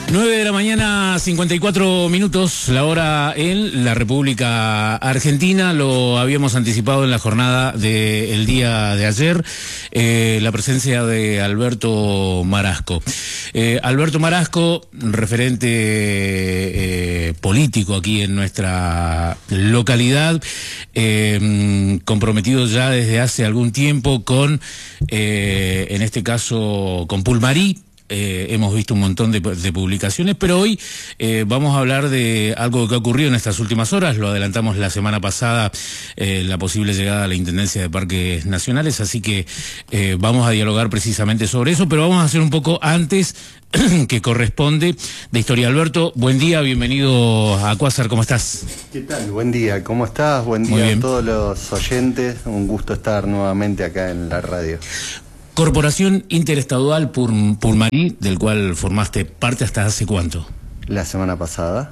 9 de la mañana, 54 minutos, la hora en la República Argentina. Lo habíamos anticipado en la jornada del día de ayer, la presencia de Alberto Marasco. Alberto Marasco, referente político aquí en nuestra localidad, comprometido ya desde hace algún tiempo con, en este caso, con Pulmarí. Hemos visto un montón de publicaciones, pero hoy vamos a hablar de algo que ha ocurrido en estas últimas horas. Lo adelantamos la semana pasada, la posible llegada a la Intendencia de Parques Nacionales, así que vamos a dialogar precisamente sobre eso, pero vamos a hacer un poco antes que corresponde de historia. Alberto, buen día, bienvenido a Cuásar, ¿cómo estás? ¿Qué tal? Buen día, ¿cómo estás? Buen día a todos los oyentes, un gusto estar nuevamente acá en la radio. Corporación Interestadual Pulmarí, del cual formaste parte hasta hace ¿cuánto? La semana pasada.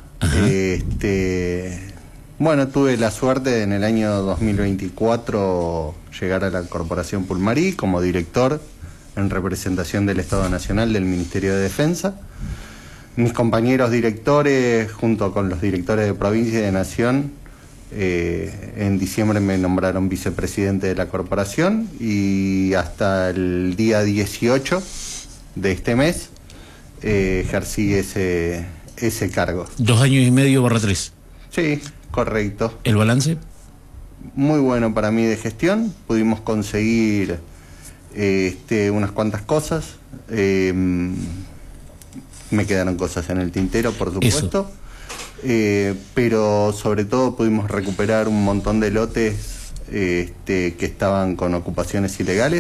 Bueno, tuve la suerte de en el año 2024 llegar a la Corporación Pulmarí como director en representación del Estado Nacional del Ministerio de Defensa. Mis compañeros directores, junto con los directores de provincia y de nación, en diciembre me nombraron vicepresidente de la corporación y hasta el día 18 de este mes ejercí ese cargo. 2 años y medio / 3. Sí, correcto. ¿El balance? Muy bueno para mí de gestión. Pudimos conseguir unas cuantas cosas. Me quedaron cosas en el tintero, por supuesto. Eso. Pero sobre todo pudimos recuperar un montón de lotes que estaban con ocupaciones ilegales.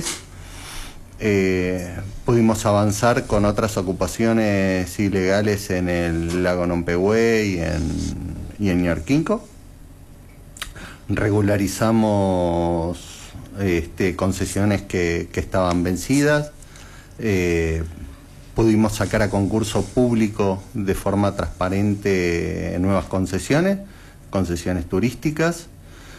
Pudimos avanzar con otras ocupaciones ilegales en el lago Nompehue y en Ñorquinco. Regularizamos concesiones que estaban vencidas. Pudimos sacar a concurso público de forma transparente nuevas concesiones turísticas.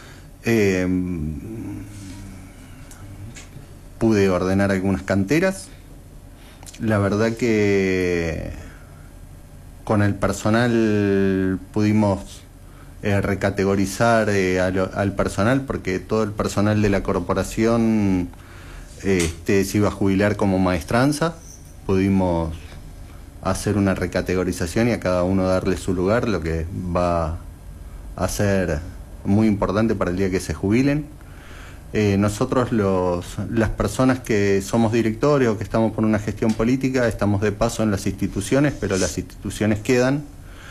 Pude ordenar algunas canteras. La verdad que con el personal pudimos recategorizar al personal, porque todo el personal de la corporación se iba a jubilar como maestranza. Pudimos hacer una recategorización y a cada uno darle su lugar, lo que va a ser muy importante para el día que se jubilen. Nosotros las personas que somos directores o que estamos por una gestión política estamos de paso en las instituciones, pero las instituciones quedan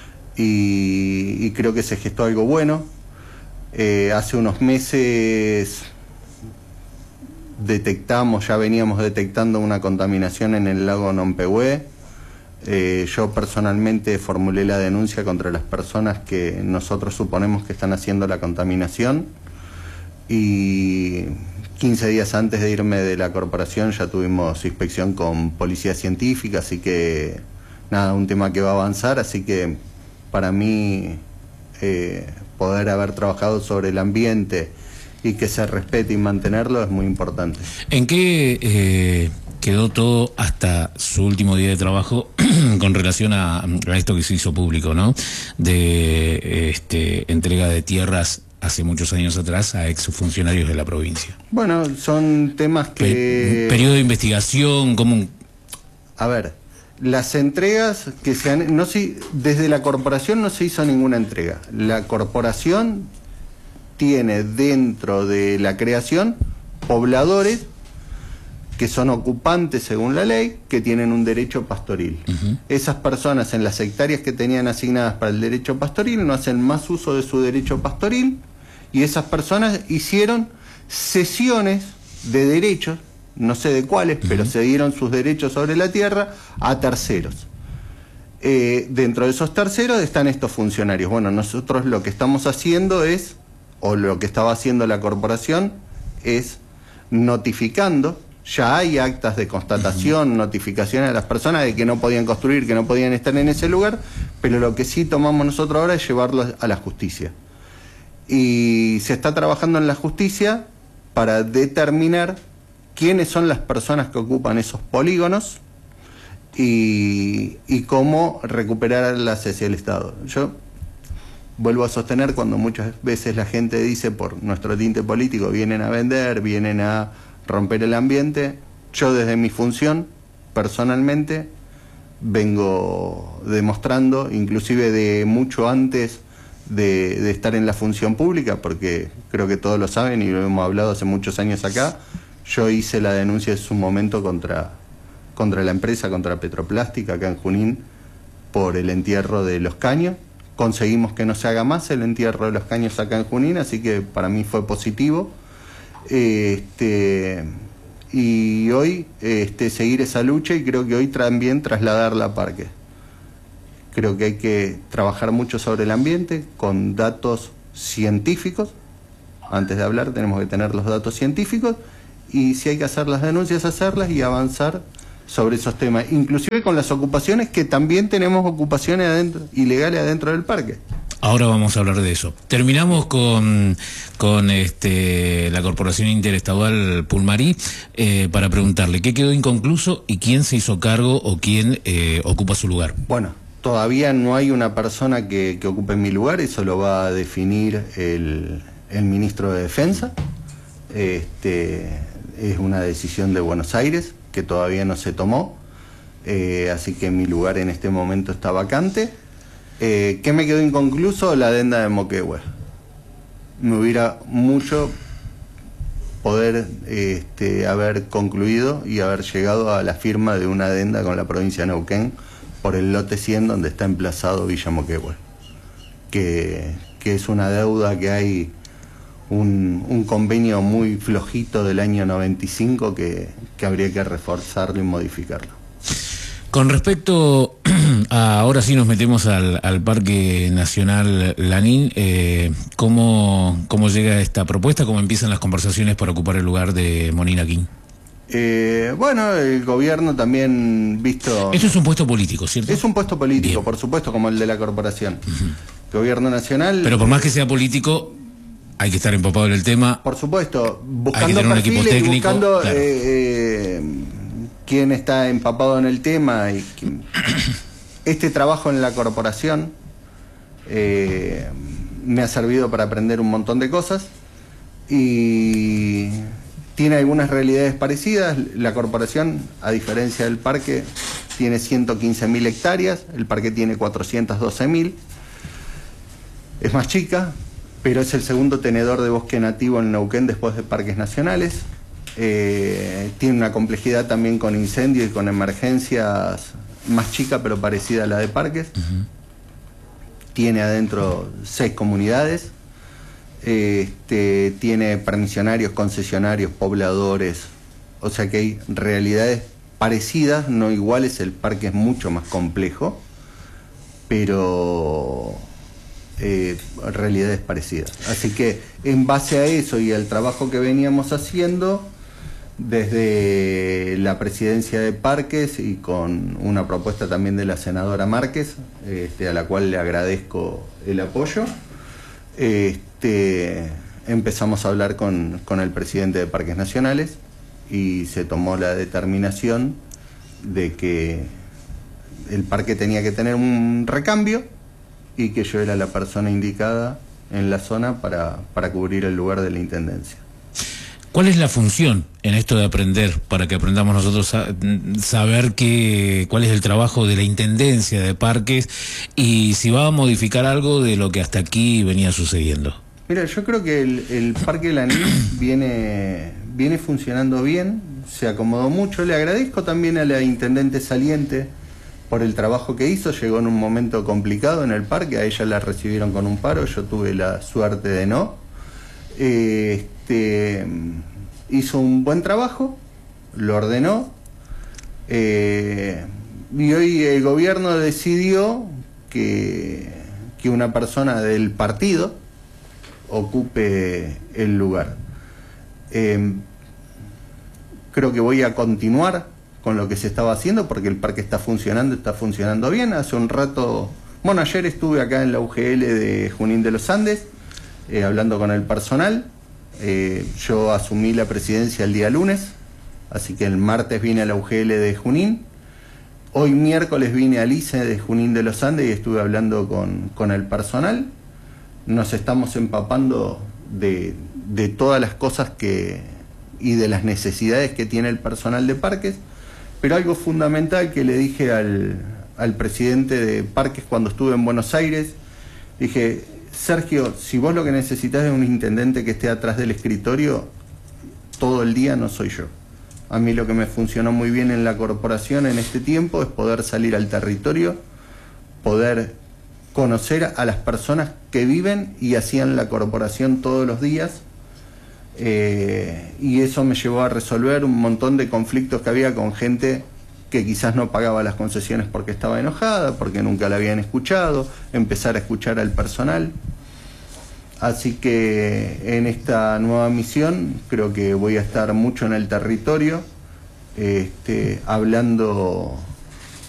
y creo que se gestó algo bueno. Hace unos meses ya veníamos detectando una contaminación en el lago Nompehue. Yo personalmente formulé la denuncia contra las personas que nosotros suponemos que están haciendo la contaminación y 15 días antes de irme de la corporación ya tuvimos inspección con policía científica, así que nada, un tema que va a avanzar, así que para mí poder haber trabajado sobre el ambiente y que se respete y mantenerlo es muy importante. ¿En qué quedó todo hasta su último día de trabajo con relación a esto que se hizo público, ¿no? De entrega de tierras hace muchos años atrás a exfuncionarios de la provincia? Bueno, son temas que... Periodo de investigación, común. A ver, las entregas que se han... desde la corporación no se hizo ninguna entrega. La corporación tiene dentro de la creación pobladores que son ocupantes según la ley, que tienen un derecho pastoril. Esas personas en las hectáreas que tenían asignadas para el derecho pastoril no hacen más uso de su derecho pastoril y esas personas hicieron cesiones de derechos, no sé de cuáles, pero cedieron sus derechos sobre la tierra a terceros. Dentro de esos terceros están estos funcionarios. Bueno, nosotros lo que estamos haciendo es, o lo que estaba haciendo la corporación, es notificando. Ya hay actas de constatación, notificaciones a las personas de que no podían construir, que no podían estar en ese lugar, pero lo que sí tomamos nosotros ahora es llevarlo a la justicia. Y se está trabajando en la justicia para determinar quiénes son las personas que ocupan esos polígonos y cómo recuperarlas hacia el Estado. Yo vuelvo a sostener, cuando muchas veces la gente dice por nuestro tinte político vienen a vender, vienen a romper el ambiente, yo desde mi función, personalmente, vengo demostrando, inclusive de mucho antes de estar en la función pública, porque creo que todos lo saben y lo hemos hablado hace muchos años acá, yo hice la denuncia en su momento contra la empresa, contra Petroplástica acá en Junín, por el entierro de los caños. Conseguimos que no se haga más el entierro de los caños acá en Junín, así que para mí fue positivo. Y hoy seguir esa lucha, y creo que hoy también trasladarla a Parques. Creo que hay que trabajar mucho sobre el ambiente con datos científicos. Antes de hablar tenemos que tener los datos científicos, y si hay que hacer las denuncias, hacerlas y avanzar sobre esos temas, inclusive con las ocupaciones, que también tenemos ocupaciones ilegales adentro del parque. Ahora vamos a hablar de eso. Terminamos con la Corporación Interestadual Pulmarí, para preguntarle qué quedó inconcluso y quién se hizo cargo o quién ocupa su lugar. Bueno, todavía no hay una persona que ocupe mi lugar, eso lo va a definir el ministro de Defensa. Es una decisión de Buenos Aires que todavía no se tomó, así que mi lugar en este momento está vacante. ¿Qué me quedó inconcluso? La adenda de Moquegua. Me hubiera mucho poder haber concluido y haber llegado a la firma de una adenda con la provincia de Neuquén por el lote 100 donde está emplazado Villa Moquegua, que es una deuda que hay, un convenio muy flojito del año 95 que habría que reforzarlo y modificarlo. Con respecto ahora sí nos metemos al Parque Nacional Lanín, ¿cómo llega esta propuesta? ¿Cómo empiezan las conversaciones para ocupar el lugar de Monina King? Bueno, el gobierno también visto... Esto es un puesto político, ¿cierto? Es un puesto político, bien, por supuesto, como el de la corporación. Gobierno nacional... Pero por más que sea político, hay que estar empapado en el tema. Por supuesto, buscando hay que tener un equipo técnico, buscando claro. Quién está empapado en el tema. Y este trabajo en la corporación me ha servido para aprender un montón de cosas, y tiene algunas realidades parecidas. La corporación, a diferencia del parque, tiene 115.000 hectáreas, el parque tiene 412.000, es más chica, pero es el segundo tenedor de bosque nativo en Neuquén después de parques nacionales. Tiene una complejidad también con incendios y con emergencias más chica pero parecida a la de parques. Tiene adentro 6 comunidades, tiene permisionarios, concesionarios, pobladores, o sea que hay realidades parecidas, no iguales. El parque es mucho más complejo, pero realidades parecidas. Así que en base a eso y al trabajo que veníamos haciendo desde la presidencia de Parques y con una propuesta también de la senadora Márquez, a la cual le agradezco el apoyo, empezamos a hablar con el presidente de Parques Nacionales y se tomó la determinación de que el parque tenía que tener un recambio y que yo era la persona indicada en la zona para cubrir el lugar de la intendencia. ¿Cuál es la función en esto de aprender, para que aprendamos nosotros a saber cuál es el trabajo de la intendencia de parques y si va a modificar algo de lo que hasta aquí venía sucediendo? Mira, yo creo que el Parque Lanín viene funcionando bien, se acomodó mucho. Le agradezco también a la intendente saliente por el trabajo que hizo. Llegó en un momento complicado en el parque, a ella la recibieron con un paro, yo tuve la suerte de no. Hizo un buen trabajo, lo ordenó, y hoy el gobierno decidió que una persona del partido ocupe el lugar. Creo que voy a continuar con lo que se estaba haciendo porque el parque está funcionando bien. Hace un rato, bueno, ayer estuve acá en la UGL de Junín de los Andes, hablando con el personal. Yo asumí la presidencia el día lunes, así que el martes vine a la UGL de Junín Hoy miércoles vine al ICE de Junín de los Andes y estuve hablando con el personal. Nos estamos empapando de todas las cosas y de las necesidades que tiene el personal de parques, pero algo fundamental que le dije al presidente de parques cuando estuve en Buenos Aires, dije: Sergio, si vos lo que necesitas es un intendente que esté atrás del escritorio todo el día, no soy yo. A mí lo que me funcionó muy bien en la corporación en este tiempo es poder salir al territorio, poder conocer a las personas que viven y hacían la corporación todos los días, y eso me llevó a resolver un montón de conflictos que había con gente que quizás no pagaba las concesiones porque estaba enojada, porque nunca la habían escuchado, empezar a escuchar al personal. Así que en esta nueva misión creo que voy a estar mucho en el territorio, hablando